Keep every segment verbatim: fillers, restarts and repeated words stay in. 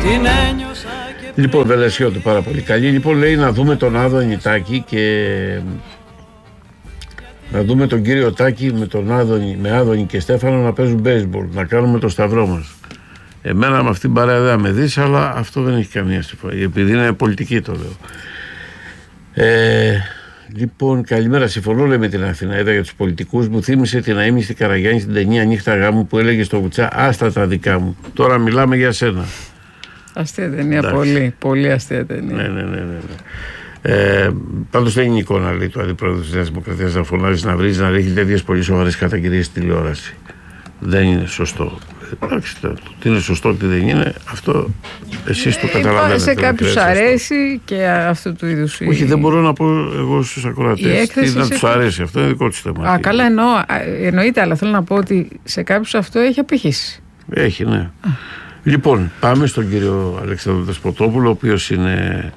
Λοιπόν, Βελεσιώτου, πάρα πολύ καλή. Λοιπόν, λέει να δούμε τον Άδωνη Τάκη και να δούμε τον κύριο Τάκη με τον Άδωνη, με Άδωνη και Στέφανο να παίζουν baseball, να κάνουμε το σταυρό μας. Εμένα με αυτήν την παρέα δεν με δεις, αλλά αυτό δεν έχει καμία συμφωνία, επειδή είναι πολιτική το λέω. Ε, λοιπόν, καλημέρα. Συμφωνώ, λέει, με την Αθηνά. Είδα για τους πολιτικούς. Μου θύμισε την αείμνηστη Καραγιάννη στην ταινία Νύχτα Γάμου που έλεγε στο Βουτσά: άστα τα δικά μου. Τώρα μιλάμε για σένα. Αστεία ταινία, εντάξει. Πολύ, πολύ αστεία ταινία. Ναι, ναι, ναι, ναι. Ε, πάντως δεν είναι εικόνα, λέει, του αντιπρόεδρου της Νέας Δημοκρατίας να φωνάζει, να βρίζει, να ρίχνει τέτοιες πολύ σοβαρές καταγγελίες στη τηλεόραση. Δεν είναι σωστό. Εντάξει, το τι είναι σωστό, τι δεν είναι, αυτό εσείς το καταλαβαίνετε. Σε κάποιους αρέσει και αυτού του είδους. Όχι, η... δεν μπορώ να πω εγώ στους ακροατές τι να τους αρέσει, αυτό είναι δικό τους θέμα. Α, καλά, εννοώ, εννοείται, αλλά θέλω να πω ότι σε κάποιους αυτό έχει απήχηση. Έχει, ναι. Α. Λοιπόν, πάμε στον κύριο Αλέξανδρο Δεσποτόπουλο, ο οποίος είναι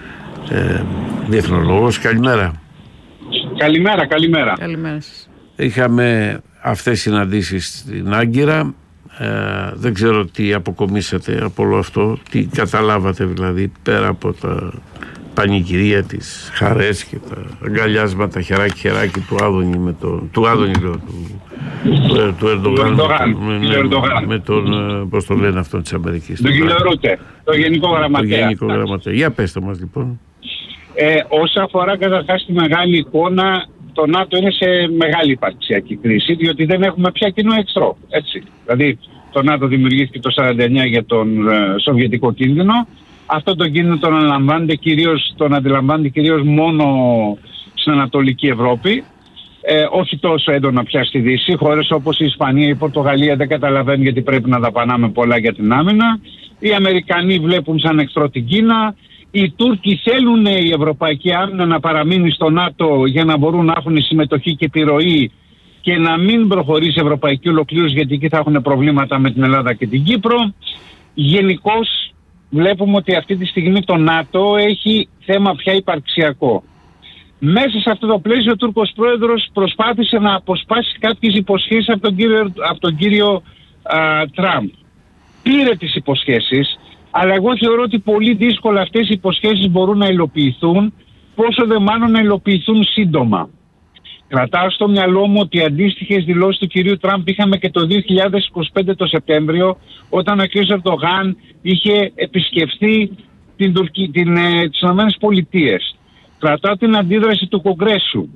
ε, διεθνολόγος. Καλημέρα. Καλημέρα, καλημέρα. Καλημέρα σας. Είχαμε αυτές τις συναντήσεις στην Άγκυρα. Ε, δεν ξέρω τι αποκομίσατε από όλο αυτό, τι καταλάβατε δηλαδή, πέρα από τα πανηγυρία, τις χαρές και τα αγκαλιάσματα χεράκι χεράκι του Άδωνη με τον, του Άδωνη λέω, του, του, του Ερντογάν με, με τον, πώς το λένε αυτόν της Αμερικής, τον κύριο Ρούτε, το Γενικό Γραμματέα. Το Γενικό Γραμματέα. Για πέστε μας λοιπόν. Ε, όσα αφορά καταρχάς τη μεγάλη εικόνα, το ΝΑΤΟ είναι σε μεγάλη υπαρξιακή κρίση, διότι δεν έχουμε πια κοινό εχθρό. Έτσι. Δηλαδή, το ΝΑΤΟ δημιουργήθηκε το χίλια εννιακόσια σαράντα εννιά για τον ε, σοβιετικό κίνδυνο. Αυτό τον κίνδυνο τον αντιλαμβάνεται κυρίως, τον αντιλαμβάνεται κυρίως μόνο στην Ανατολική Ευρώπη. Ε, όχι τόσο έντονα πια στη Δύση. Χώρες όπως η Ισπανία, η Πορτογαλία δεν καταλαβαίνουν γιατί πρέπει να δαπανάμε πολλά για την άμυνα. Οι Αμερικανοί βλέπουν σαν εχθρό την Κίνα. Οι Τούρκοι θέλουν η ευρωπαϊκή άμυνα να παραμείνει στο ΝΑΤΟ για να μπορούν να έχουν συμμετοχή και επιρροή και να μην προχωρήσει η ευρωπαϊκή ολοκλήρωση, γιατί εκεί θα έχουν προβλήματα με την Ελλάδα και την Κύπρο. Γενικώς βλέπουμε ότι αυτή τη στιγμή το ΝΑΤΟ έχει θέμα πια υπαρξιακό. Μέσα σε αυτό το πλαίσιο ο Τούρκος πρόεδρος προσπάθησε να αποσπάσει κάποιες υποσχέσεις από τον κύριο, από τον κύριο α, Τραμπ. Πήρε τις υποσχέσεις, αλλά εγώ θεωρώ ότι πολύ δύσκολα αυτές οι υποσχέσεις μπορούν να υλοποιηθούν, πόσο δε μάλλον να υλοποιηθούν σύντομα. Κρατάω στο μυαλό μου ότι αντίστοιχες δηλώσεις του κυρίου Τραμπ είχαμε και το δύο χιλιάδες είκοσι πέντε το Σεπτέμβριο, όταν ο κ. Ερντογάν είχε επισκεφθεί την Τουρκία, την, ε, τις ΗΠΑ. Κρατάω την αντίδραση του Κογκρέσου.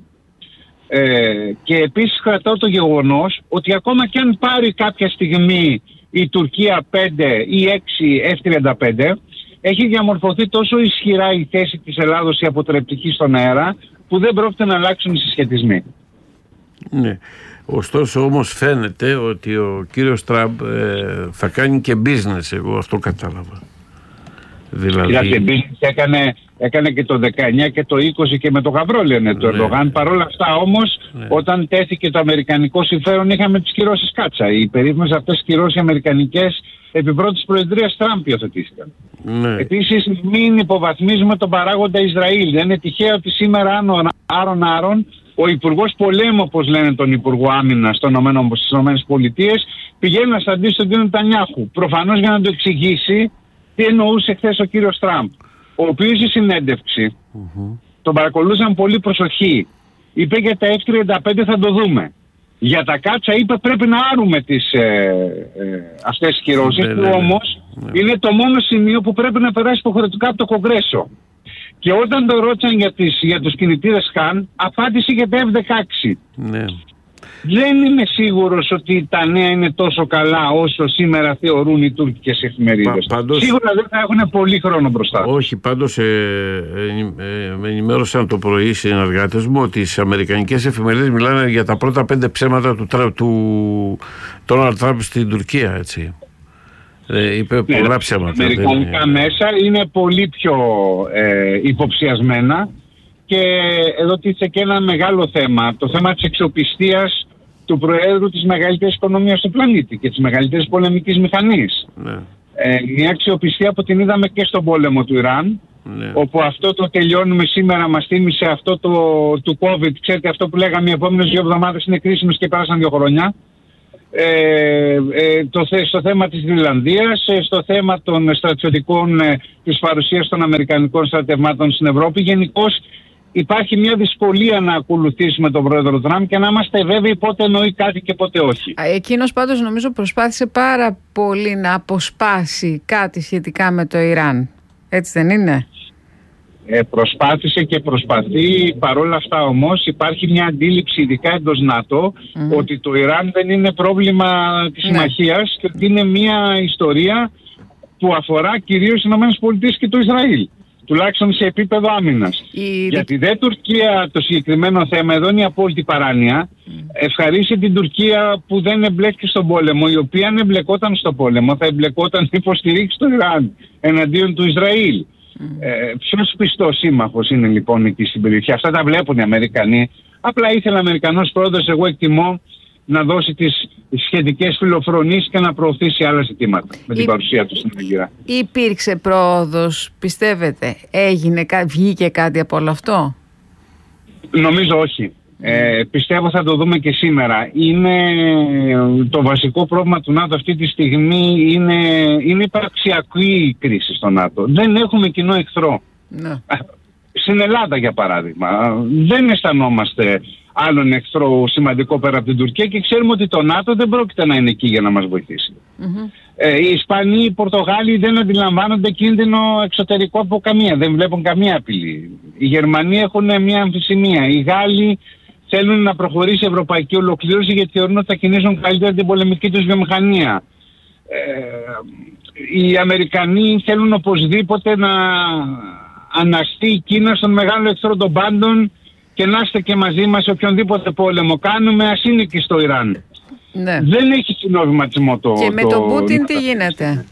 Ε, και επίσης κρατάω το γεγονός ότι ακόμα και αν πάρει κάποια στιγμή η Τουρκία πέντε ή έξι εφ τριάντα πέντε, έχει διαμορφωθεί τόσο ισχυρά η θέση της Ελλάδος η αποτρεπτική στον αέρα, που δεν πρόκειται να αλλάξουν οι συσχετισμοί. Ναι. Ωστόσο όμως φαίνεται ότι ο κύριος Τραμπ ε, θα κάνει και business, εγώ αυτό κατάλαβα. Δηλαδή... Κοιτάξτε, business έκανε, έκανε και το δεκαεννιά και το είκοσι και με το γαμπρό λένε το Ερντογάν. Ναι. Παρ' όλα αυτά όμως, ναι, όταν τέθηκε το αμερικανικό συμφέρον, είχαμε τις κυρώσεις κάτσα. Οι περίφημες αυτές κυρώσεις αμερικανικές επί πρώτης προεδρίας Τραμπ υιοθετήθηκαν. Ναι. Επίσης, μην υποβαθμίζουμε τον παράγοντα Ισραήλ. Δεν είναι τυχαίο ότι σήμερα Άρον Άρον, ο Υπουργός Πολέμου, όπως λένε τον Υπουργό Άμυνας στις ΗΠΑ, πηγαίνει να συναντήσει τον κύριο Νετανιάχου. Προφανώς για να το εξηγήσει τι εννοούσε χθες ο κύριος Τραμπ, ο οποίος στη συνέντευξη mm-hmm. τον παρακολούθησαν πολύ προσοχή. Είπε για τα εφ τριάντα πέντε θα το δούμε. Για τα κάτσα είπε πρέπει να άρουμε τις, ε, ε, αυτές τις κυρώσεις, που όμως ναι. είναι το μόνο σημείο που πρέπει να περάσει υποχρεωτικά από το Κογκρέσο. Και όταν το ρώτησαν για, τις, για τους κινητήρες Χαν, απάντησε για τα εφ δεκαέξι. Ναι. Δεν είμαι σίγουρος ότι τα νέα είναι τόσο καλά όσο σήμερα θεωρούν οι τουρκικές εφημερίδες. Πάντως, σίγουρα δεν θα έχουν πολύ χρόνο μπροστά. Όχι, πάντως ε, ε, ε, με ενημέρωσαν το πρωί οι συνεργάτες μου ότι οι αμερικανικές εφημερίδες μιλάνε για τα πρώτα πέντε ψέματα του, του Ντόναλντ Τραμπ στην Τουρκία, έτσι. Ε, είπε ναι, πολλά ψέματα. Τα αμερικανικά δεν... μέσα είναι πολύ πιο ε, υποψιασμένα. Και εδώ τίθεται και ένα μεγάλο θέμα, το θέμα της αξιοπιστίας του Προέδρου της μεγαλύτερης οικονομίας του πλανήτη και της μεγαλύτερης πολεμικής μηχανής. Ναι. Ε, μια αξιοπιστία που την είδαμε και στον πόλεμο του Ιράν, ναι. όπου αυτό το τελειώνουμε σήμερα μας θύμισε αυτό το του COVID, ξέρετε αυτό που λέγαμε οι επόμενες δύο εβδομάδες είναι κρίσιμες και πέρασαν δύο χρόνια. ε, ε, το, στο θέμα της Γροιλανδίας, ε, στο θέμα των στρατιωτικών, ε, της παρουσίας των Αμερικανικών στρατευμάτων στην Ευρώπη. Γενικώς υπάρχει μια δυσκολία να ακολουθήσουμε τον πρόεδρο Τραμπ και να είμαστε βέβαιοι πότε εννοεί κάτι και πότε όχι. Εκείνος πάντως νομίζω προσπάθησε πάρα πολύ να αποσπάσει κάτι σχετικά με το Ιράν. Έτσι δεν είναι? Ε, προσπάθησε και προσπαθεί. Παρόλα αυτά όμως υπάρχει μια αντίληψη, ειδικά εντός ΝΑΤΟ, mm. ότι το Ιράν δεν είναι πρόβλημα της συμμαχίας και ότι είναι μια ιστορία που αφορά κυρίως τις ΗΠΑ και το Ισραήλ. Τουλάχιστον σε επίπεδο άμυνας. Η... Γιατί δεν Τουρκία το συγκεκριμένο θέμα, εδώ είναι η απόλυτη παράνοια. Mm. Ευχαρίσει την Τουρκία που δεν εμπλέκει στον πόλεμο, η οποία αν εμπλεκόταν στον πόλεμο θα εμπλεκόταν υποστηρίξει το Ιράν εναντίον του Ισραήλ. Mm. Ε, ποιος πιστός σύμμαχος είναι λοιπόν εκεί στην περιοχή? Αυτά τα βλέπουν οι Αμερικανοί. Απλά ήθελε ο Αμερικανός πρόεδρος, εγώ εκτιμώ, να δώσει τις σχετικές φιλοφρονήσεις και να προωθήσει άλλα ζητήματα με την Υ... παρουσία του στην Αιγύρα. Υπήρξε πρόοδος, πιστεύετε? Έγινε, βγήκε κάτι από όλο αυτό? Νομίζω όχι. Ε, πιστεύω θα το δούμε και σήμερα. Είναι το βασικό πρόβλημα του ΝΑΤΟ αυτή τη στιγμή, είναι, είναι υπαρξιακή κρίση στο ΝΑΤΟ. Δεν έχουμε κοινό εχθρό. Ναι. Στην Ελλάδα για παράδειγμα δεν αισθανόμαστε άλλον εχθρό σημαντικό πέρα από την Τουρκία και ξέρουμε ότι το ΝΑΤΟ δεν πρόκειται να είναι εκεί για να μας βοηθήσει. Mm-hmm. Ε, οι Ισπανοί, οι Πορτογάλοι δεν αντιλαμβάνονται κίνδυνο εξωτερικό από καμία, δεν βλέπουν καμία απειλή. Οι Γερμανοί έχουν μια αμφισημία. Οι Γάλλοι θέλουν να προχωρήσει η ευρωπαϊκή ολοκλήρωση γιατί θεωρούν ότι θα κινήσουν καλύτερα την πολεμική τους βιομηχανία. Ε, οι Αμερικανοί θέλουν οπωσδήποτε να αναστεί η Κίνα στον μεγάλο εχθρό των πάντων και να είστε και μαζί μας σε οποιονδήποτε πόλεμο κάνουμε, ας είναι και στο Ιράν. Ναι. Δεν έχει συνόβηματισμό το... Και με το, τον Πούτιν το, τι γίνεται?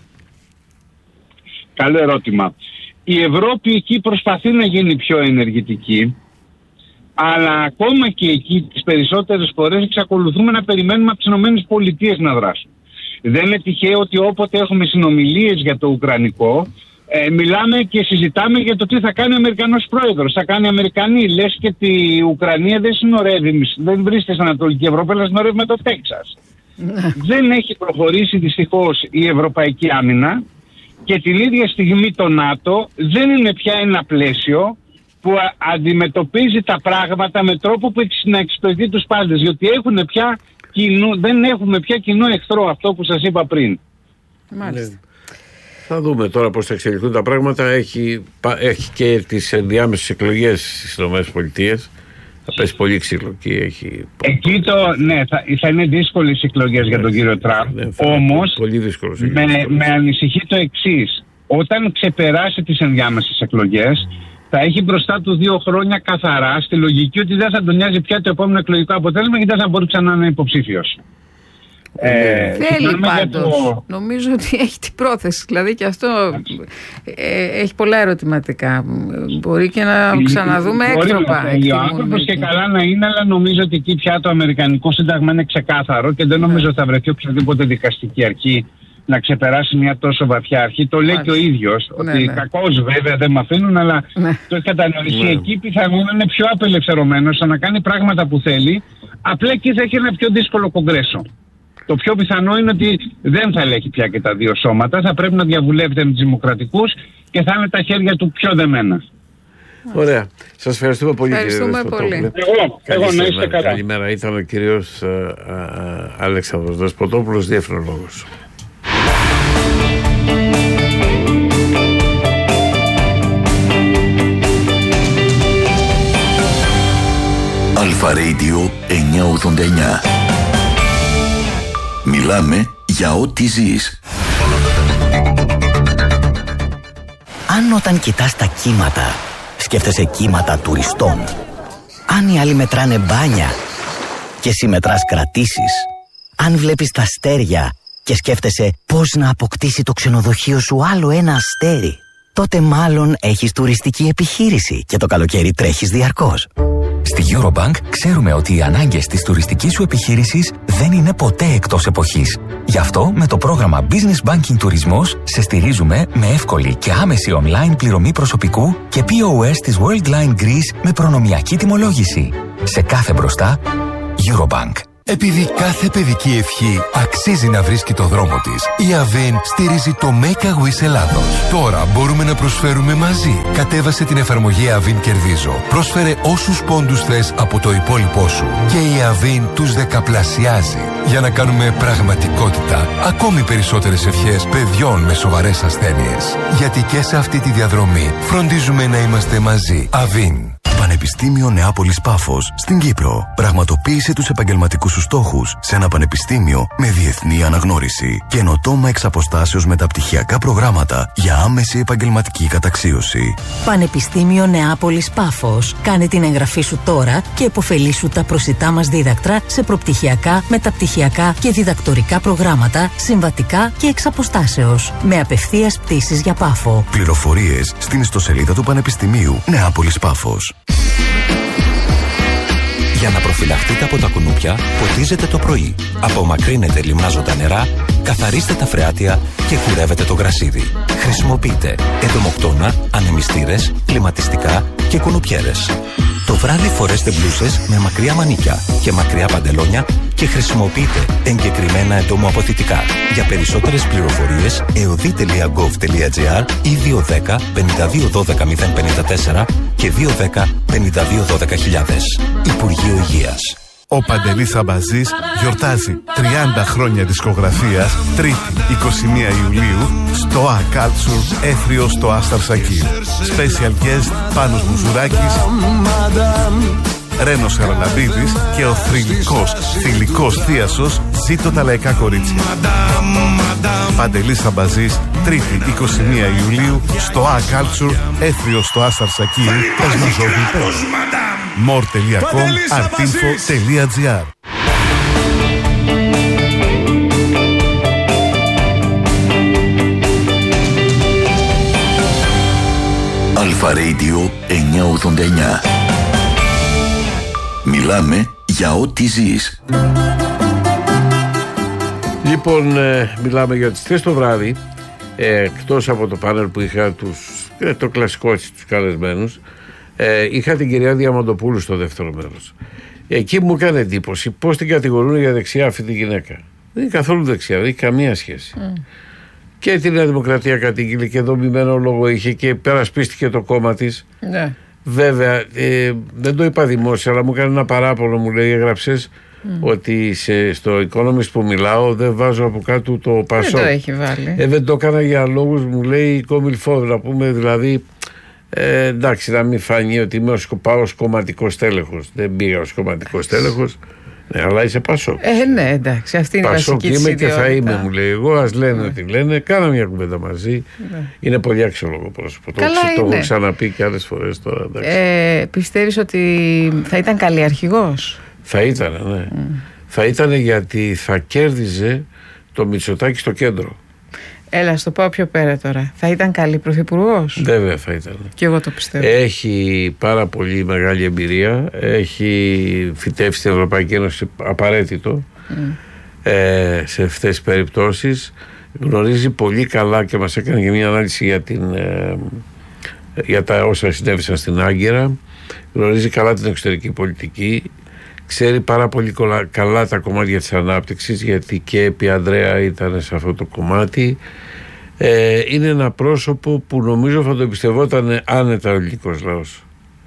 Καλό ερώτημα. Η Ευρώπη εκεί προσπαθεί να γίνει πιο ενεργητική, αλλά ακόμα και εκεί τις περισσότερες φορές εξακολουθούμε να περιμένουμε από τις ΗΠΑ να δράσουν. Δεν είναι τυχαίο ότι όποτε έχουμε συνομιλίες για το Ουκρανικό, Ε, μιλάμε και συζητάμε για το τι θα κάνει ο Αμερικανός πρόεδρος. Θα κάνει οι Αμερικανοί. Λες και η Ουκρανία δεν συνορεύει, δεν βρίσκεται στην Ανατολική Ευρώπη, αλλά συνορεύει με το Τέξας. Δεν έχει προχωρήσει δυστυχώς η Ευρωπαϊκή Άμυνα και την ίδια στιγμή το ΝΑΤΟ δεν είναι πια ένα πλαίσιο που α, αντιμετωπίζει τα πράγματα με τρόπο που να εξυπηρετεί τους πάντες. Γιατί έχουν πια κοινού, δεν έχουμε πια κοινό εχθρό, αυτό που σας είπα πριν. Μάλιστα. Θα δούμε τώρα πώς θα εξελιχθούν τα πράγματα. Έχει, έχει και τις ενδιάμεσες εκλογές στις ΗΠΑ. Θα πέσει πολύ ξύλο και έχει... Εκεί το, ναι, θα, θα είναι δύσκολες εκλογές ναι, για τον κύριο Τραμπ. Ναι, όμως, πολύ με, με ανησυχεί το εξής. Όταν ξεπεράσει τις ενδιάμεσες εκλογές, θα έχει μπροστά του δύο χρόνια καθαρά, στη λογική ότι δεν θα τον νοιάζει πια το επόμενο εκλογικό αποτέλεσμα και δεν θα μπορεί ξανά να είναι υποψήφιος. Ε, Θέλει πάντως, το... νομίζω ότι έχει την πρόθεση, δηλαδή και αυτό ε, έχει πολλά ερωτηματικά. Μπορεί και να ξαναδούμε έκτροπα. Ο άνθρωπος και καλά να είναι, αλλά νομίζω ότι εκεί πια το Αμερικανικό Σύνταγμα είναι ξεκάθαρο και δεν νομίζω ότι θα βρεθεί οποιαδήποτε δικαστική αρχή να ξεπεράσει μια τόσο βαθιά αρχή. Το λέει και ο ίδιος, ναι, ότι ναι. κακώς βέβαια δεν με αφήνουν, αλλά ναι. το έχει κατανοήσει. Ναι. Εκεί πιθανόν είναι πιο απελευθερωμένος να κάνει πράγματα που θέλει, απλά εκεί θα έχει ένα πιο δύσκολο κογκρέσο. Το πιο πιθανό είναι ότι δεν θα ελέγχει πια και τα δύο σώματα, θα πρέπει να διαβουλεύεται με τους δημοκρατικούς και θα είναι τα χέρια του πιο δεμένα. Ωραία. Σας ευχαριστούμε πολύ, ευχαριστούμε κύριε πολύ. Εγώ, εγώ να είστε καλά. Καλημέρα. Ήταν ο κύριος Αλέξανδρος Δεσποτόπουλος, διεφρολόγος. Αλφα Radio εννιακόσια ογδόντα εννιά. Μιλάμε για ό,τι ζεις. Αν όταν κοιτάς τα κύματα, σκέφτεσαι κύματα τουριστών. Αν οι άλλοι μετράνε μπάνια και εσύ μετράς κρατήσεις. Αν βλέπεις τα αστέρια και σκέφτεσαι πώς να αποκτήσει το ξενοδοχείο σου άλλο ένα αστέρι, τότε μάλλον έχεις τουριστική επιχείρηση και το καλοκαίρι τρέχεις διαρκώς. Στη Eurobank ξέρουμε ότι οι ανάγκες της τουριστικής σου επιχείρησης δεν είναι ποτέ εκτός εποχής. Γι' αυτό με το πρόγραμμα Business Banking Τουρισμός σε στηρίζουμε με εύκολη και άμεση online πληρωμή προσωπικού και πι ο ες της Worldline Greece με προνομιακή τιμολόγηση. Σε κάθε μπροστά, Eurobank. Επειδή κάθε παιδική ευχή αξίζει να βρίσκει το δρόμο της, η Avin στηρίζει το Make a Wish Ελλάδος. Τώρα μπορούμε να προσφέρουμε μαζί. Κατέβασε την εφαρμογή Avin Κερδίζω. Πρόσφερε όσους πόντους θες από το υπόλοιπό σου. Και η Avin τους δεκαπλασιάζει. Για να κάνουμε πραγματικότητα ακόμη περισσότερες ευχές παιδιών με σοβαρές ασθένειες. Γιατί και σε αυτή τη διαδρομή φροντίζουμε να είμαστε μαζί. Avin. Πανεπιστήμιο Νεάπολης Πάφος στην Κύπρο. Πραγματοποίησε τους επαγγελματικούς σου στόχους σε ένα πανεπιστήμιο με διεθνή αναγνώριση. Καινοτόμα εξ αποστάσεως μεταπτυχιακά προγράμματα για άμεση επαγγελματική καταξίωση. Πανεπιστήμιο Νεάπολης Πάφος. Κάνε την εγγραφή σου τώρα και επωφελήσου τα προσιτά μας δίδακτρα σε προπτυχιακά, μεταπτυχιακά και διδακτορικά προγράμματα, συμβατικά και εξ αποστάσεως. Με απευθείας πτήσεις για Πάφο. Πληροφορίες στην ιστοσελίδα του Πανεπιστημίου Νεάπολης Πάφος. Για να προφυλαχτείτε από τα κουνούπια, ποτίζετε το πρωί. Απομακρύνετε λιμνάζοντα νερά, καθαρίστε τα φρεάτια και κουρεύετε το γρασίδι. Χρησιμοποιείτε εντομοκτώνα, ανεμιστήρες, κλιματιστικά και κουνουπιέρες. Το βράδυ φορέστε μπλούσες με μακριά μανίκια και μακριά παντελόνια και χρησιμοποιείτε εγκεκριμένα εντομοαποθητικά. Για περισσότερες πληροφορίες εωδή τελεία γκοβ τελεία τζι άρ ή δύο ένα μηδέν πέντε δύο ένα δύο μηδέν πέντε τέσσερα και δύο ένα μηδέν πέντε δύο ένα μηδέν χιλιάδες. Υπουργείο Υγείας. Ο Παντελής Αμπαζής γιορτάζει τριάντα χρόνια δισκογραφίας Τρίτη είκοσι μία Ιουλίου στο A Culture Έθριο στο Άσταρ Σακίρ. Special guest Πάνος Μουζουράκης, Ρένος Χαραλαμπίδης και ο θρυλικός, θηλυκός θίασος Ζήτω τα λαϊκά κορίτσια. Παντελής Αμπαζής, Τρίτη είκοσι μία Ιουλίου στο A Culture Έθριο στο Άσταρ Σακίρ. Πες μας ό,τι πες. more τελεία com artinfo τελεία τζι άρ. Αλφα Radio εννιακόσια ογδόντα εννιά. Μιλάμε για ό,τι ζεις. Λοιπόν, ε, μιλάμε για τις τρεις το βράδυ, ε, εκτός από το πάνελ που είχα τους, ε, το κλασικό έτσι, τους καλεσμένους, ε, είχα την κυρία Διαμαντοπούλου στο δεύτερο μέρος. Εκεί μου έκανε εντύπωση πώς την κατηγορούν για δεξιά αυτή τη γυναίκα. Δεν είναι καθόλου δεξιά, δεν έχει καμία σχέση. Mm. Και τη Νέα Δημοκρατία κατήγγειλε και δομημένο λόγο είχε και περασπίστηκε το κόμμα της. Ναι. Βέβαια, ε, δεν το είπα δημόσια, αλλά μου έκανε ένα παράπονο, μου λέει, έγραψες mm. ότι σε, στο Economist που μιλάω δεν βάζω από κάτω το Πασόκ. Δεν το έχει βάλει. Ε, δεν το έκανα για λόγους, μου λέει, κομιλφό, να πούμε δηλαδή, ε, εντάξει, να μην φανεί ότι είμαι ως, πάω ως κομματικός τέλεχος. Δεν πήγα ως κομματικός τέλεχος. Ναι, αλλά είσαι Πασόκ. Ε, ναι, εντάξει, αυτή είναι η βασική της είμαι και θα είμαι, μου λέει. Εγώ ας λένε ότι ναι. λένε, κάναμε μια κουβέντα μαζί. Ναι. Είναι πολύ αξιόλογο πρόσωπο. Το, το έχω ξαναπεί και άλλες φορές τώρα. Ε, πιστεύεις ότι θα ήταν καλή αρχηγός? Θα ήταν, ναι. Mm. Θα ήταν γιατί θα κέρδιζε το Μητσοτάκη στο κέντρο. Έλα, στο πάω πιο πέρα τώρα. Θα ήταν καλή πρωθυπουργός? Βέβαια θα ήταν. Και εγώ το πιστεύω. Έχει πάρα πολύ μεγάλη εμπειρία. Έχει φυτέψει την Ευρωπαϊκή Ένωση απαραίτητο mm. ε, σε αυτές τις περιπτώσεις. Γνωρίζει πολύ καλά και μας έκανε και μια ανάλυση για, την, ε, για τα όσα συνέβησαν στην Άγκυρα. Γνωρίζει καλά την εξωτερική πολιτική. Ξέρει πάρα πολύ καλά τα κομμάτια της ανάπτυξης, γιατί και επί Ανδρέα ήταν σε αυτό το κομμάτι. Ε, είναι ένα πρόσωπο που νομίζω θα το εμπιστευόταν άνετα ο ελληνικός λαός.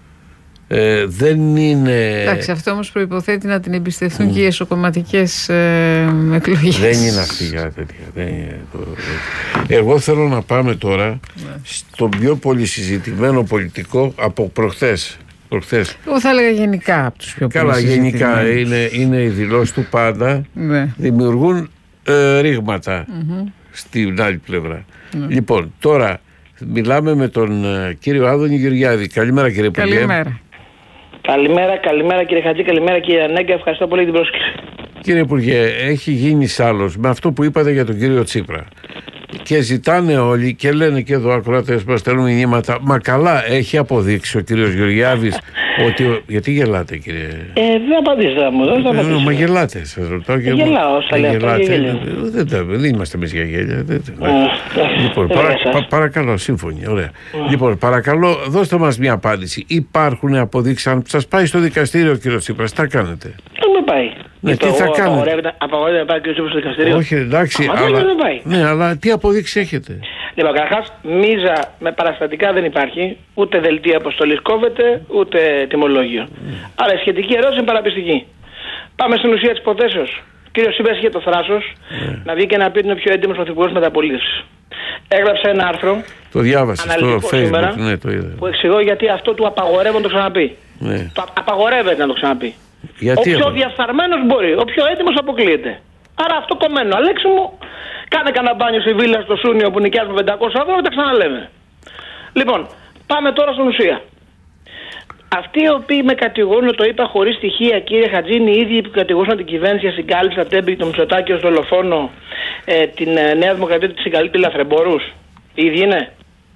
Ε, δεν είναι... Εντάξει, αυτό όμως προϋποθέτει να την εμπιστευτούν mm. και οι εσωκομματικές ε, εκλογές. Δεν είναι αυτή για τέτοια. Δεν είναι το... Εγώ θέλω να πάμε τώρα yeah. στον πιο πολύ συζητημένο πολιτικό από προχθές. Προχθές. Εγώ θα έλεγα γενικά από τους πιο Καλά, γενικά είναι, είναι οι δηλώσεις του πάντα. Ναι. Δημιουργούν ε, ρήγματα mm-hmm. στην άλλη πλευρά. Ναι. Λοιπόν, τώρα μιλάμε με τον ε, κύριο Άδωνη Γεωργιάδη. Καλημέρα, κύριε Υπουργέ. Καλημέρα. Καλημέρα, καλημέρα κύριε Χατζή, καλημέρα κύριε Ανέγκα. Ευχαριστώ πολύ την πρόσκληση. Κύριε Υπουργέ, έχει γίνει σάλος με αυτό που είπατε για τον κύριο Τσίπρα. Και ζητάνε όλοι και λένε και εδώ ακροατές μας στέλνουν μηνύματα. Μα καλά, έχει αποδείξει ο κύριος Γεωργιάδης ότι. Γιατί γελάτε, κύριε? Ε, δεν απαντήσετε μου, δεν θα απαντήσω. Μα γελάτε, σας ρωτάω. Και γελάω, όσα λέω. Δεν, δεν είμαστε εμείς για γέλια. Λοιπόν, παρακαλώ, σύμφωνοι. Ωραία. Λοιπόν, παρακαλώ, δώστε μας μια απάντηση. Υπάρχουν αποδείξεις? Αν σας πάει στο δικαστήριο ο κύριος Τσίπρας, τι θα κάνετε? Δεν με πάει. Ναι, τι θα κάνουν. Απαγορεύεται να πάει ο κ. Τσίπρας στο δικαστήριο. Όχι, εντάξει, Μα, αλλά, δεν πάει. ναι, αλλά τι αποδείξει έχετε? Λοιπόν, καταρχάς, μίζα με παραστατικά δεν υπάρχει. Ούτε δελτία αποστολής κόβεται, ούτε τιμολόγιο. Mm. Άρα η σχετική ερώτηση είναι παραπιστική. Πάμε στην ουσία της υποθέσεως. Ο κ. Τσίπρας είχε το θράσος mm. να βγει και να πει ότι είναι ο πιο έντιμος πρωθυπουργός μεταπολίτευσης. Έγραψε ένα άρθρο. Το διάβασε στο Facebook, σήμερα, ναι, το είδα. Που εξηγώ γιατί αυτό του απαγορεύω να το ξαναπεί. Ναι. Το απαγορεύεται να το ξαναπεί. Γιατί ο πιο διαφθαρμένος μπορεί, ο πιο έτοιμος αποκλείεται. Άρα αυτό κομμένο. Αλέξη μου, κάνε κανένα μπάνιο στη βίλα στο Σούνιο που νοικιάζουμε πεντακόσια ευρώ και τα ξαναλέμε. Λοιπόν, πάμε τώρα στην ουσία. Αυτοί οι οποίοι με κατηγορούν, το είπα χωρίς στοιχεία, κύριε Χατζή, είναι οι ίδιοι που κατηγορούσαν την κυβέρνηση για συγκάλυψη τα τέμπη, το Μητσοτάκη ως δολοφόνο, ε, την ε, Νέα Δημοκρατία του συγκαλύπτει λαθρεμπόρους. Οι ίδιοι είναι.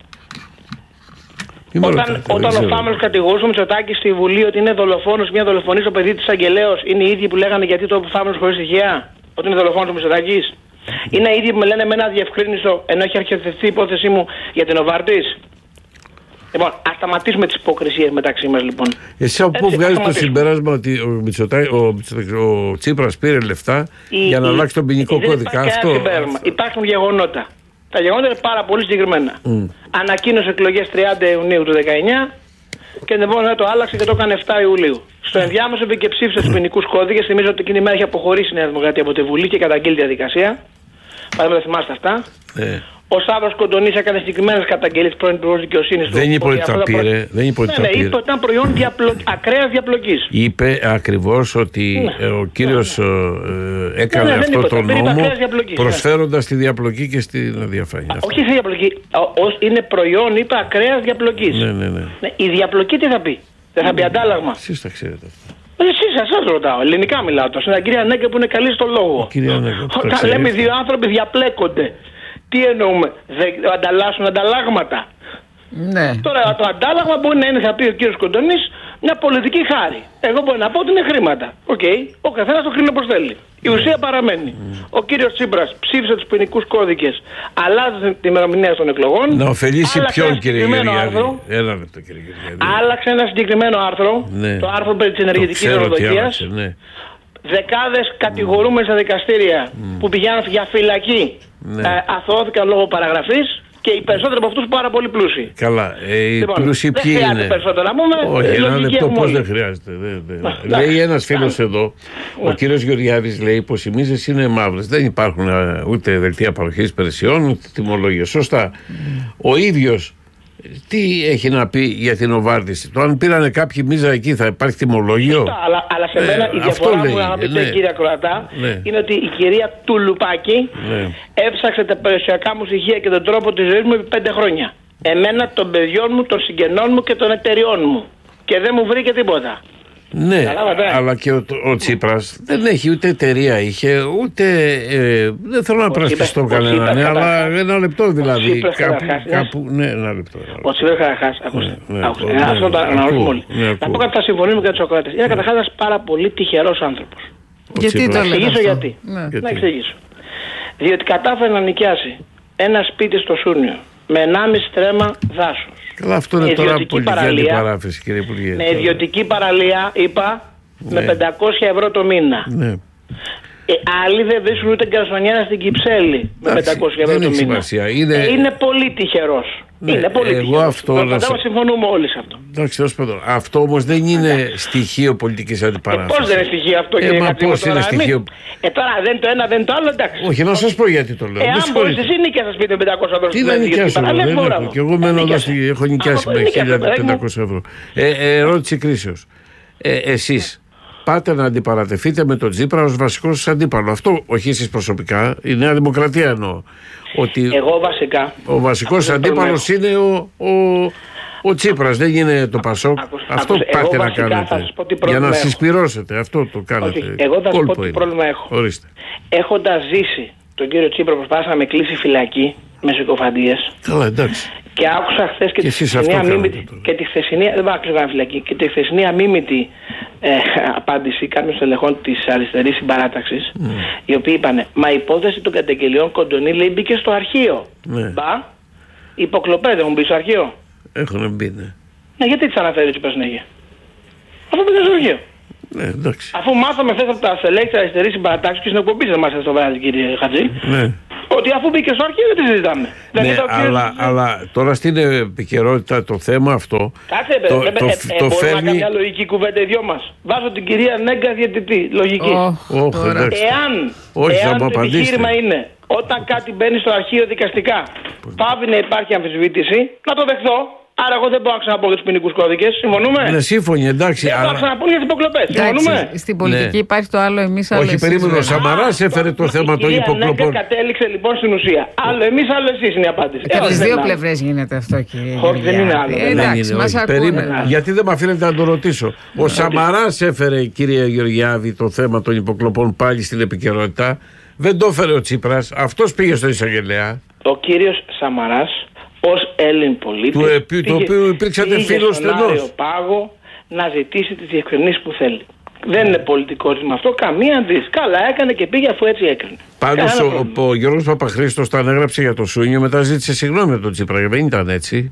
Όταν, ρωτάτε, όταν ο Φάμελος κατηγορούσε ο Μητσοτάκης στη Βουλή ότι είναι δολοφόνος, μια δολοφονή στο παιδί της Αγγελέως, είναι οι ίδιοι που λέγανε γιατί το Φάμελος χωρίς στοιχεία, ότι είναι δολοφόνος ο Μητσοτάκης. Είναι οι ίδιοι που με λένε εμένα διευκρίνησο ενώ έχει αρχιοθετηθεί η υπόθεσή μου για την Οβάρτης. Λοιπόν, ας σταματήσουμε τις υποκρισίες μεταξύ μας, λοιπόν. Εσύ από πού βγάζεις το συμπέρασμα ότι ο, Μητσοτά, ο, ο Τσίπρας πήρε λεφτά η, για να η, αλλάξει τον ποινικό κώδικα? Αυτό. Υπάρχουν γεγονότα. Τα γεγονότα είναι πάρα πολύ συγκεκριμένα. Mm. Ανακοίνωσε εκλογές τριάντα Ιουνίου του δεκαεννιά και την επόμενη το άλλαξε και το έκανε εφτά Ιουλίου. Στο ενδιάμεσο μπήκε και ψήφισε τους ποινικούς κώδικες. Θυμίζω ότι εκείνη η μέρα έχει αποχωρήσει η Νέα Δημοκρατία από τη Βουλή και καταγγείλει τη διαδικασία. Παράδειγμα, θυμάστε αυτά. Yeah. Ο Σάββας Κοντονής έκανε συγκεκριμένες καταγγελίες πρώην Υπουργός Δικαιοσύνης. Δεν είπε ότι τα πήρε. Δεν είπε ότι τα πήρε. Είπε ότι ήταν προϊόν διαπλο... ακραίας διαπλοκής. Είπε ακριβώς ότι ναι. ο κύριος ναι. ε, έκανε ναι, ναι, αυτό το νόμο προσφέροντας ναι. τη διαπλοκή και στη διαφάνεια. Α, όχι στη διαπλοκή. Ως είναι προϊόν, είπε, ακραίας διαπλοκής. Ναι, ναι, ναι. Ναι, η διαπλοκή τι θα πει? Δεν θα πει αντάλλαγμα? Εσείς τα ξέρετε αυτά. Εσείς, εσάς ρωτάω. Ελληνικά μιλάω τώρα. Στην κυρία Νέγκε που είναι καλή στο λόγο. Όταν λέμε δύο άνθρωποι διαπλέκονται. Τι εννοούμε? Δεν ανταλλάσσουν ανταλλάγματα. Ναι. Τώρα το αντάλλαγμα μπορεί να είναι, θα πει ο κύριος Κοντονής, μια πολιτική χάρη. Εγώ μπορεί να πω ότι είναι χρήματα. Οκ. Okay. Ο καθένας το κρίνει όπως θέλει. Η ουσία παραμένει. Mm. Ο κύριος Τσίπρας ψήφισε τους ποινικούς κώδικες, αλλάζει την ημερομηνία των εκλογών. Να ωφελήσει ποιον, κύριε Γεωργιάδη? Ένα λεπτό, κύριε Γεωργιάδη. Άλλαξε ένα συγκεκριμένο άρθρο. Ναι. Το άρθρο περί της ενεργητικής οροδοκίας. Ναι. Δεκάδες κατηγορούμενοι στα δικαστήρια mm. που πηγαίνουν για φυλακή ναι. ε, αθωώθηκαν λόγω παραγραφής και οι περισσότεροι από αυτούς πάρα πολύ πλούσιοι. Καλά, ε, οι λοιπόν, πλούσιοι ποιοι είναι? Δεν χρειάζεται περισσότερο να πούμε. Όχι, ένα λεπτό πώς δεν χρειάζεται. Δε, δε. Λέει ένας φίλος εδώ, ο κύριος Γεωργιάδης λέει πως οι μίζες είναι μαύρες. Δεν υπάρχουν ούτε δελτία παροχής υπηρεσιών ούτε τιμολόγια. Σωστά. Ο ίδιος τι έχει να πει για την Οβάρτηση? Το αν πήρανε κάποιοι μίζα εκεί θα υπάρχει τιμολόγιο? Σωστά, αλλά, αλλά σε μένα ε, η διαφορά μου, αγαπητέ ναι. κύριε Κροατά, ναι. είναι ότι η κυρία Τουλουπάκη ναι. έψαξε τα περιουσιακά μου στοιχεία και τον τρόπο της ζωής μου επί πέντε χρόνια. Εμένα, των παιδιών μου, των συγγενών μου και των εταιριών μου. Και δεν μου βρήκε τίποτα. Ναι, Καλάβατε. Αλλά και ο, ο Τσίπρας δεν έχει ούτε εταιρεία, είχε ούτε. Ε, δεν θέλω να πρασπιστώ κανένα, ναι, αλλά ένα λεπτό δηλαδή. Κάπου, κάπου, ναι, ένα λεπτό. Ο Τσίπρας καταρχάς, ακούστε. Αυτό το αναγνωρίζουμε όλοι. Να πω κάτι, θα συμφωνήσουμε και τους ακροατές. Είναι καταρχάς ένας πάρα πολύ τυχερός άνθρωπος. Γιατί το λέω? Να εξηγήσω γιατί. Να εξηγήσω. Διότι κατάφερε να νοικιάσει ένα σπίτι στο Σούνιο με ενάμιση τρέμα δάσος. Καλά, αυτό είναι τώρα πολιτική αντιπαράθεση, κύριε Υπουργέ. Με ιδιωτική παραλία, είπα, ναι. με πεντακόσια ευρώ το μήνα. Ναι. Ε, άλλοι δεν βρίσκουν ούτε γκαρσονιέρα στην Κυψέλη με πεντακόσια ευρώ το μήνα. Είναι... Ε, είναι πολύ τυχερός. Ναι, είναι πολύ εγώ τυχερός. Αυτό να... να συμφωνούμε όλοι σε αυτό. Εντάξει, τέλος πάντων. Αυτό όμως δεν είναι ναι. στοιχείο πολιτικής αντιπαράθεσης. Ε, πώς δεν είναι στοιχείο αυτό, κύριε ε, πώς είναι στοιχείο? Ε, τώρα δεν το ένα, δεν το άλλο, εντάξει. Όχι, να σας πω γιατί το λέω. Εάν μπορείς εσύ νοικιάσεις σπίτι με πεντακόσια ευρώ. Τι να νοικιάσω, δεν έχω. Και εγώ μένω εδώ, έχω νοικιάσει με χίλια πεντακόσια ευρώ. Ερώτηση κρίσεως. Εσείς πάτε να αντιπαρατεθείτε με τον Τσίπρα ως βασικό σας αντίπαλο. Αυτό όχι εσείς προσωπικά, η Νέα Δημοκρατία εννοώ. Ότι εγώ βασικά. Ο βασικός αντίπαλος είναι ο, ο, ο Τσίπρας, δεν είναι το Πασόκ. Αυτό άκουσε, πάτε να κάνετε. Για να συσπυρώσετε, αυτό το κάνετε. Όχι, εγώ θα σας πω τι πρόβλημα έχω. Ορίστε. Έχοντας ζήσει τον κύριο Τσίπρα που προσπάθησε να με κλείσει φυλακή με συκοφαντίες. Καλά, εντάξει. Και άκουσα χθες και, και, τη χθεσινή αμήμητη, και τη χθεσινή, δεν πάω να φυλακή, και τη χθεσινή αμήμητη ε, απάντηση κάποιων στελεχών της αριστερής συμπαράταξης, mm. οι οποίοι είπανε, μα η υπόθεση των καταγγελιών Κοντονή λέει μπήκε στο αρχείο. Ναι. Μπα, υποκλοπές δεν έχουν μπει στο αρχείο. Έχουν μπει, ναι. Ναι, γιατί τις αναφέρει έτσι πας συνέχεια? Αυτό μπήκε στο αρχείο. Ναι, εντάξει. Αφού μάθαμε χθες από τα στελέχη της αριστερής συμπαρατάξης και στην εκπομπή σας μάθαμε στο βράδυ, κύριε Χατζή. Ναι. Ότι αφού μπήκε στο αρχείο δεν τη συζητάμε. Ναι, αλλά, αλλά τώρα στην επικαιρότητα το θέμα αυτό. Κάτσε, το, ε, το, ε, ε, το μπορούμε να κάνουμε λογική κουβέντα οι δυο μας. Βάζω την κυρία Νέγκα διαιτητή. Λογική. Oh, oh, εάν Όχι, εάν το επιχείρημα είναι όταν κάτι μπαίνει στο αρχείο δικαστικά, πάβει να υπάρχει αμφισβήτηση, να το δεχθώ. Άρα, εγώ δεν μπορώ να ξαναπώ για τους ποινικούς κώδικες. Συμφωνούμε. Ναι, σύμφωνοι, εντάξει. Δεν μπορώ να ξαναπώ για τις υποκλοπές. Συμφωνούμε. Στην πολιτική ναι. υπάρχει το άλλο εμείς, άλλο Όχι, εσείς. περίμενε. Ο Σαμαράς έφερε το θέμα των υποκλοπών. Η κατέληξε λοιπόν στην ουσία. Άλλο εμείς, άλλο εσείς είναι η απάντηση. Και από τις δύο πλευρές γίνεται αυτό, κύριε. Όχι, δεν είναι άλλο. Εντάξει, μας ακούνε. Γιατί δεν με αφήνετε να το ρωτήσω. Ο Σαμαράς έφερε, κύριε Γεωργιάδη, το θέμα των υποκλοπών πάλι στην επικαιρότητα. Δεν το έφερε ο Τσίπρας. Αυτός πήγε στο εισαγγελέα. Ο κύριος Σαμαράς, ως Έλλην πολίτης, του επί, το οποίο υπήρξατε φίλος στενός, πάγο να ζητήσει τις διευκρινήσεις που θέλει. Δεν είναι πολιτικό ζήτημα αυτό, καμία αντίρρηση. Καλά έκανε και πήγε αφού έτσι έκρινε. Πάντως ο, ο, ο Γιώργος Παπαχρήστος τα ανέγραψε για το Σούνιο, μετά ζήτησε συγγνώμη από τον Τσίπρα. Δεν ήταν έτσι.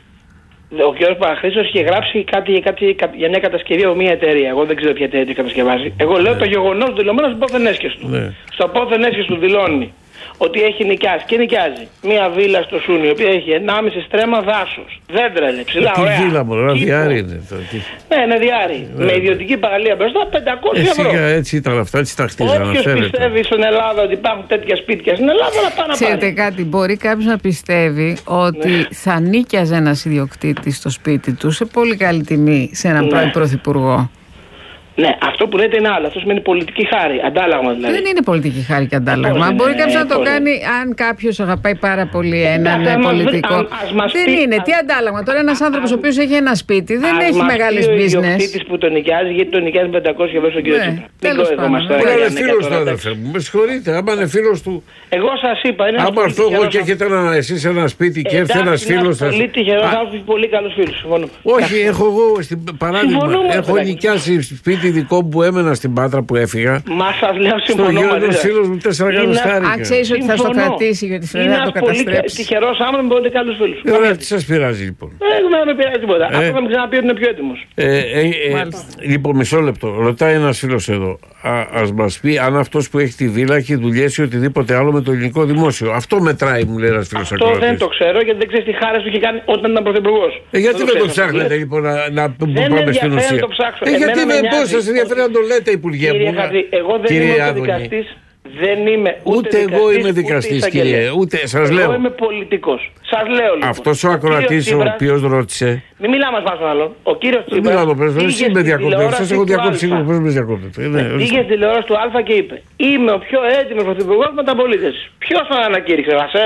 Ο Γιώργος Παπαχρήστος είχε γράψει κάτι για, κάτι για μια κατασκευή από μια εταιρεία. Εγώ δεν ξέρω ποια εταιρεία κατασκευάζει. Εγώ λέω ναι. το γεγονός του δηλωμένο στο πόθεν έσχες του. Ναι. Στο πόθεν έσχες του δηλώνει ότι έχει νοικιάσει και νοικιάζει μία βίλα στο Σούνιο, η οποία έχει ενάμιση στρέμμα δάσος. Δέντρα είναι ψηλά, τι ωραία. Τι βίλα μου, ένα διάρρη είναι. Ναι, είναι διάρρη. Ναι. Με ιδιωτική παραλία μπροστά, πεντακόσια ευρώ. Έτσι, έτσι ήταν αυτά, έτσι τα χτίζανε. Όποιος πιστεύει στην Ελλάδα ότι υπάρχουν τέτοια σπίτια στην Ελλάδα, να πάνε να πάρει. Ξέρετε κάτι, μπορεί κάποιος να πιστεύει ότι ναι. θα νίκιαζε ένας ιδιοκτήτης στο σπίτι του σε πολύ καλή τιμή σε έναν ναι. πρώην πρωθυπουργό. Ναι, αυτό που λέτε είναι άλλο. Αυτό σημαίνει πολιτική χάρη. Αντάλλαγμα δηλαδή. Δεν είναι πολιτική χάρη και αντάλλαγμα. Μπορεί ναι, κάποιο να το κάνει αν κάποιο αγαπάει πάρα πολύ έναν ναι, πολιτικό. Μας, ας, ας δεν πει, είναι. Α, τι αντάλλαγμα. Τώρα ένα άνθρωπο ο οποίο έχει ένα σπίτι δεν έχει μεγάλε business. Είναι ο ιδιοκτήτης που τον νοικιάζει γιατί τον νοικιάζει πεντακόσια ευρώ στον κύριο Τσίπρα. Τέλος πάντων. Είναι φίλο του, αδερφέ μου. Με συγχωρείτε. Άμα είναι φίλο του. Εγώ σα είπα. Άμα έρθω εγώ και έχετε εσεί ένα σπίτι και έρθει ένα φίλο σα. Πολύ τυχερό άνθρωπο, πολύ καλό φίλο. Όχι, έχω εγώ παράδειγμα. Έχω νοικιάσει σπίτι δικό μου που έμενα στην Πάτρα που έφυγα. Μα σας λέω συμφωνώ. Στο γιο ενός φίλος μου τέσσερα εκατοστάρικα. Αν ξέρεις ότι θα στο κρατήσει γιατί θέλει να το καταστρέψει. Είναι τυχερός άνθρωπος με πολύ καλούς φίλους. Ε, ωραία, τι σας πειράζει λοιπόν. Ε, δεν με πειράζει τίποτα. Ε, αυτό θα μου ξαναπεί ότι είναι πιο έτοιμος. Ε, ε, ε, λοιπόν, μισό λεπτό. Ρωτάει ένας φίλος εδώ. Α, ας μας πει αν αυτός που έχει τη βίλα έχει δουλειέσει οτιδήποτε άλλο με το ελληνικό δημόσιο. Αυτό μετράει, μου λέει ένας φίλος αυτό ακροατής. Δεν το ξέρω γιατί δεν ξέρεις τι χάρες του είχε κάνει όταν ήταν πρωθυπουργός. Ε, γιατί δεν το ψάχνετε λοιπόν να, να πάμε στην ουσία. Ε, γιατί με πώς σας ενδιαφέρει να το λέτε, Υπουργέ μου. Κύριε Χατζή, εγώ δεν είμαι ούτε δικαστής, δεν είμαι ούτε, ούτε δικαστής, εγώ είμαι δικαστής, κύριε. Ούτε, σας εγώ λέω. Εγώ είμαι πολιτικός. Σας λέω λοιπόν. Αυτός ο ακροατής ο οποίος ρώτησε. Μην μιλάμε μας στον άλλον. Ο κύριος Τσίπρας. Δεν μιλάω, πρέπει εσύ με διακόπτετε. Σας έχω διακόψει, πώς με διακόπτετε. Πήγε στη τηλεόραση του Α και είπε: είμαι ο πιο έτοιμος πρωθυπουργός μεταπολίτευσης. Ποιος τον ανακήρυξε, Βασέπ?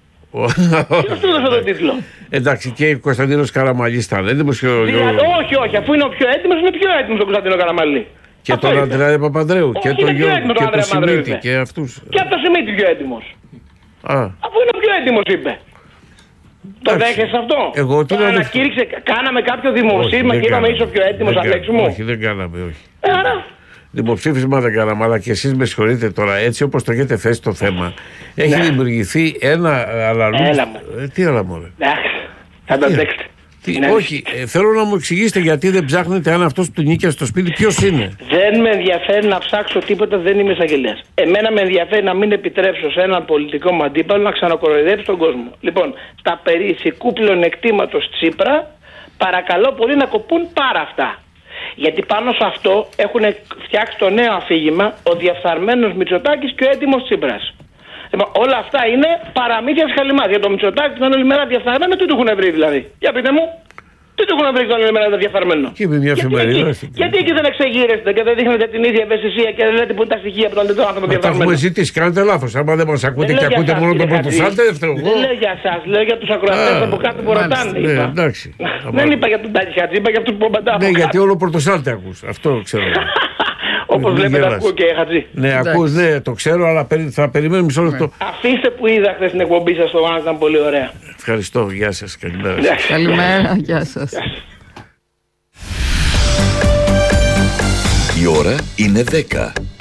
Ποιος του έδωσε τον τίτλο? Εντάξει, και ο Κωνσταντίνος Καραμαλής ήταν. Όχι, όχι, αφού είναι ο πιο έτοιμος, είναι πιο έτοιμος ο Κωνσταντίνος Καραμαλή. Και τον Αντρέα Παπανδρέου και τον Γιώργο και τον Σιμίτη και αυτούς. Και από τον Σιμίτη πιο έτοιμος. Α. Αφού είναι ο πιο έτοιμος, είπε. Το δέχεσαι αυτό? Εγώ το ανακήρυξε, κάναμε κάποιο δημοψήφισμα και είπαμε είσαι ο πιο έτοιμος, Αλέξη μου? Όχι, δεν κάναμε, όχι. Άρα. Δημοψήφισμα δεν κάναμε, αλλά και εσείς με συγχωρείτε τώρα, έτσι όπως το έχετε θέσει το θέμα, έχει δημιουργηθεί ένα αλαλού. Έλα μου. Τι άλλα μου, ρε. Θα το αντέξετε. Τι, όχι, ε, θέλω να μου εξηγήσετε γιατί δεν ψάχνετε αν αυτός του νίκιασε στο σπίτι ποιος είναι. Δεν με ενδιαφέρει να ψάξω τίποτα, δεν είμαι εισαγγελέας. Εμένα με ενδιαφέρει να μην επιτρέψω σε έναν πολιτικό μου αντίπαλο να ξανακοροϊδέψει τον κόσμο. Λοιπόν, τα περί ηθικού πλεονεκτήματος Τσίπρα, παρακαλώ πολύ να κοπούν πάρα αυτά. Γιατί πάνω σε αυτό έχουν φτιάξει το νέο αφήγημα ο διαφθαρμένος Μητσοτάκης και ο έτοιμος Τσίπρας. Λοιπόν, όλα αυτά είναι παραμύθια σχαλιμάτια. Για το Μητσοτάκη τον όλη μέρα διαφθαρμένο, τι του έχουν βρει δηλαδή? Για πείτε μου, τι του έχουν βρει τον όλη μέρα διαφθαρμένο? Και με μια εφημερίδα. Γιατί, γιατί εκεί δεν εξεγείρεστε και δεν δείχνετε την ίδια ευαισθησία και δεν λέτε που είναι τα στοιχεία που τον τον άνθρωπο διαφθαρμένο? Τα έχουμε ζητήσει, κάνετε λάθος. Άμα δεν μας ακούτε και ακούτε μόνο τον πρωτοσάλτε, δεν φταίω εγώ. Δεν λέω για εσάς, λέω για τους ακροατές από κάτω που ρωτάνε. Δεν είπα για τον Τάκη Χατζή, είπα για αυτούς που παντά. Ναι, γιατί όλο πρωτοσάλτε ακούς. Αυτό ξέρω. Όπως βλέπετε ακούω και Χατζή. Ναι, ακούς, ναι, το ξέρω, αλλά θα περιμένουμε μισό λεπτό. Αφήστε που είδα χθες την εκπομπή σας στο One, ήταν πολύ ωραία. Ευχαριστώ, γεια σας, καλημέρα. Καλημέρα, γεια σας. Η ώρα είναι δέκα.